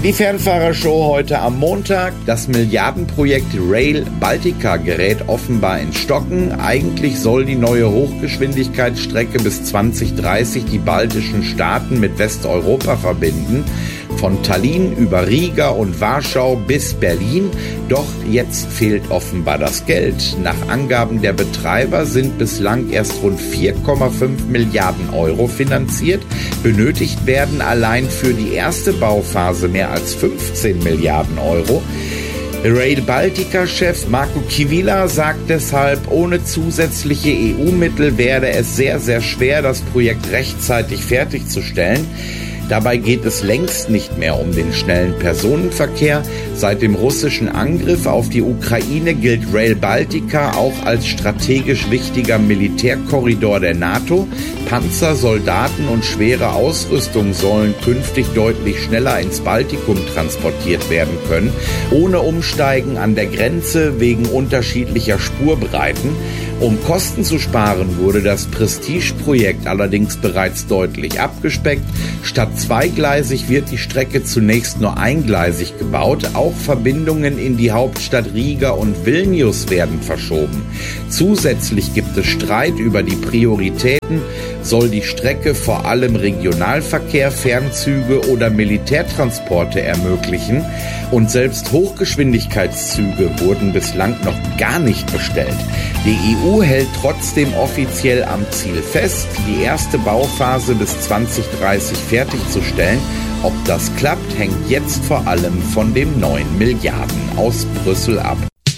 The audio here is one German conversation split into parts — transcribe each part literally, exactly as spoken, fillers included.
Die Fernfahrershow heute am Montag. Das Milliardenprojekt Rail Baltica gerät offenbar ins Stocken. Eigentlich soll die neue Hochgeschwindigkeitsstrecke bis zwanzig dreißig die baltischen Staaten mit Westeuropa verbinden. Von Tallinn über Riga und Warschau bis Berlin. Doch jetzt fehlt offenbar das Geld. Nach Angaben der Betreiber sind bislang erst rund vier Komma fünf Milliarden Euro finanziert. Benötigt werden allein für die erste Bauphase mehr als fünfzehn Milliarden Euro. Rail Baltica-Chef Marco Chivila sagt deshalb, ohne zusätzliche E U-Mittel werde es sehr, sehr schwer, das Projekt rechtzeitig fertigzustellen. Dabei geht es längst nicht mehr um den schnellen Personenverkehr. Seit dem russischen Angriff auf die Ukraine gilt Rail Baltica auch als strategisch wichtiger Militärkorridor der NATO. Panzer, Soldaten und schwere Ausrüstung sollen künftig deutlich schneller ins Baltikum transportiert werden können, ohne Umsteigen an der Grenze wegen unterschiedlicher Spurbreiten. Um Kosten zu sparen, wurde das Prestigeprojekt allerdings bereits deutlich abgespeckt. Statt zweigleisig wird die Strecke zunächst nur eingleisig gebaut. Auch Verbindungen in die Hauptstadt Riga und Vilnius werden verschoben. Zusätzlich gibt es Streit über die Prioritäten. Soll die Strecke vor allem Regionalverkehr, Fernzüge oder Militärtransporte ermöglichen? Und selbst Hochgeschwindigkeitszüge wurden bislang noch gar nicht bestellt. Die E U hält trotzdem offiziell am Ziel fest, die erste Bauphase bis zwanzig dreißig fertigzustellen. Ob das klappt, hängt jetzt vor allem von den neun Milliarden aus Brüssel ab.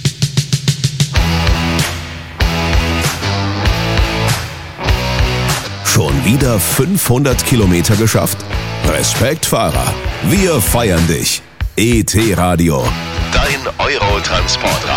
Schon wieder fünfhundert Kilometer geschafft? Respekt, Fahrer. Wir feiern dich. E T Radio. Dein Eurotransport.